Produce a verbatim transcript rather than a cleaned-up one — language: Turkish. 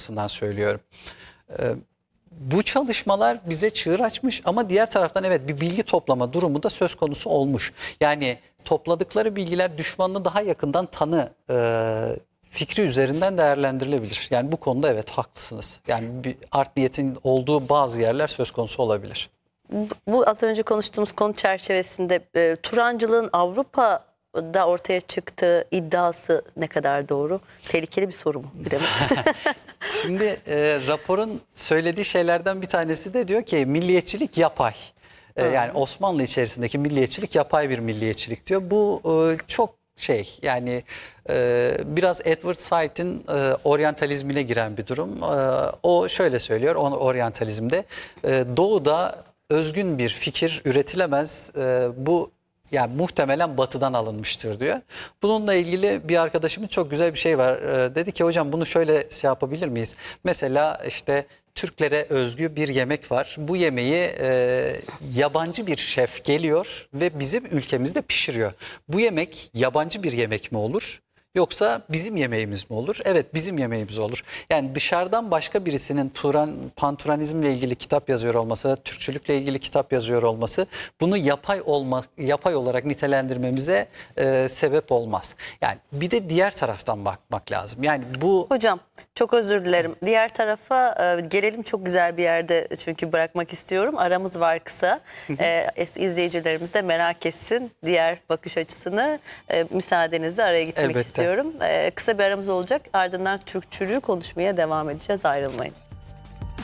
açısından söylüyorum. Ee, Bu çalışmalar bize çığır açmış ama diğer taraftan evet bir bilgi toplama durumu da söz konusu olmuş. Yani topladıkları bilgiler düşmanını daha yakından tanı e, fikri üzerinden değerlendirilebilir. Yani bu konuda evet haklısınız. Yani bir art niyetin olduğu bazı yerler söz konusu olabilir. Bu, bu az önce konuştuğumuz konu çerçevesinde e, Turancılığın Avrupa'da ortaya çıktığı iddiası ne kadar doğru? Tehlikeli bir soru mu? Bir de mi? Şimdi e, raporun söylediği şeylerden bir tanesi de diyor ki milliyetçilik yapay. E, yani Osmanlı içerisindeki milliyetçilik yapay bir milliyetçilik diyor. Bu e, çok şey yani e, biraz Edward Said'in e, oryantalizmine giren bir durum. E, o şöyle söylüyor o oryantalizmde e, doğuda özgün bir fikir üretilemez. E, bu yani muhtemelen batıdan alınmıştır diyor. Bununla ilgili bir arkadaşımın çok güzel bir şey var. Ee, dedi ki hocam bunu şöyle şey yapabilir miyiz? Mesela işte Türklere özgü bir yemek var. Bu yemeği e, yabancı bir şef geliyor ve bizim ülkemizde pişiriyor. Bu yemek yabancı bir yemek mi olur? Yoksa bizim yemeğimiz mi olur? Evet bizim yemeğimiz olur. Yani dışarıdan başka birisinin Turan, Panturanizmle ilgili kitap yazıyor olması, Türkçülükle ilgili kitap yazıyor olması bunu yapay olma, yapay olarak nitelendirmemize e, sebep olmaz. Yani bir de diğer taraftan bakmak lazım. Yani bu Hocam çok özür dilerim. Diğer tarafa e, gelelim, çok güzel bir yerde çünkü bırakmak istiyorum. Aramız var kısa. E, izleyicilerimiz de merak etsin diğer bakış açısını. E, müsaadenizle araya gitmek Elbette. istiyorum. E, kısa bir aramız olacak. Ardından Türkçülüğü konuşmaya devam edeceğiz. Ayrılmayın.